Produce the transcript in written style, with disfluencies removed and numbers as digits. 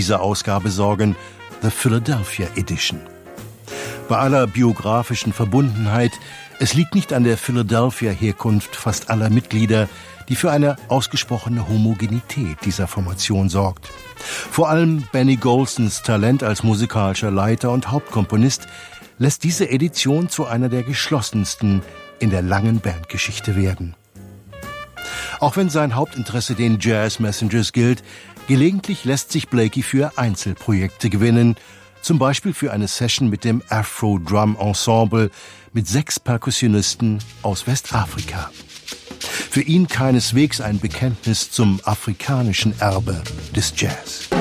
dieser Ausgabe sorgen, The Philadelphia Edition. Bei aller biografischen Verbundenheit, es liegt nicht an der Philadelphia-Herkunft fast aller Mitglieder, die für eine ausgesprochene Homogenität dieser Formation sorgt. Vor allem Benny Golsons Talent als musikalischer Leiter und Hauptkomponist lässt diese Edition zu einer der geschlossensten in der langen Bandgeschichte werden. Auch wenn sein Hauptinteresse den Jazz Messengers gilt, gelegentlich lässt sich Blakey für Einzelprojekte gewinnen, zum Beispiel für eine Session mit dem Afro Drum Ensemble mit 6 Perkussionisten aus Westafrika. Für ihn keineswegs ein Bekenntnis zum afrikanischen Erbe des Jazz.